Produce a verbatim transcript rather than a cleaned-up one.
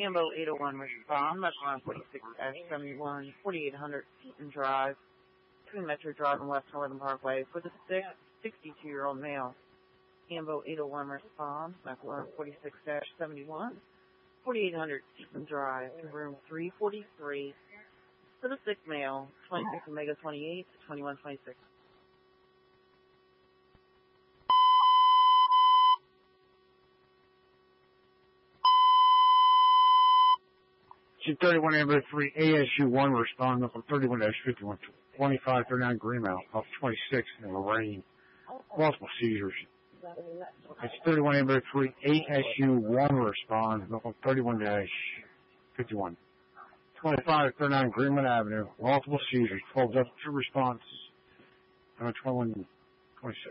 Ambo eight oh one respond, Metro line forty-six seventy-one, forty-eight hundred Seaton Drive, between Metro Drive and West Northern Parkway for the sixty-two-year-old male. Ambo eight oh one respond, Metro line forty-six seventy-one, forty-eight hundred Seaton Drive, room three forty-three, for the sick male, twenty-six Omega twenty-eight, twenty-one twenty-six. G thirty-one Amber three A S U one respond, Milton thirty-one fifty-one twenty-five thirty-nine Greenmount, off twenty-six in Lorraine. Multiple seizures. It's thirty-one Amber three A S U one respond, Milton thirty-one fifty-one twenty-five thirty-nine Greenmount Avenue. Multiple seizures. twelve up to response. Number twenty-one twenty-six.